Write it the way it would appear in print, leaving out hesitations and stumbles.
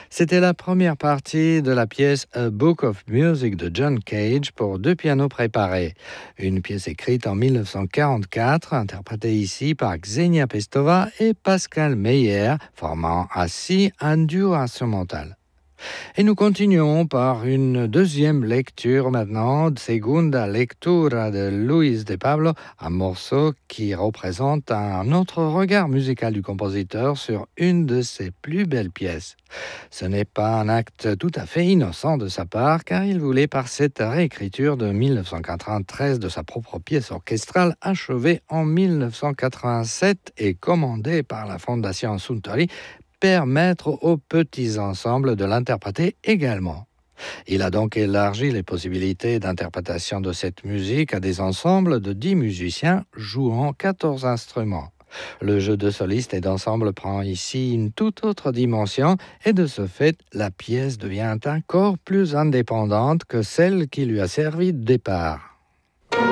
C'était la première partie de la pièce A Book of Music de John Cage pour deux pianos préparés. Une pièce écrite en 1944, interprétée ici par Xenia Pestova et Pascal Meyer, formant ainsi un duo instrumental. Et nous continuons par une deuxième lecture maintenant, Segunda Lectura de Luis de Pablo, un morceau qui représente un autre regard musical du compositeur sur une de ses plus belles pièces. Ce n'est pas un acte tout à fait innocent de sa part, car il voulait par cette réécriture de 1993 de sa propre pièce orchestrale achevée en 1987 et commandée par la Fondation Suntory, permettre aux petits ensembles de l'interpréter également. Il a donc élargi les possibilités d'interprétation de cette musique à des ensembles de 10 musiciens jouant 14 instruments. Le jeu de soliste et d'ensemble prend ici une toute autre dimension et de ce fait, la pièce devient encore plus indépendante que celle qui lui a servi de départ.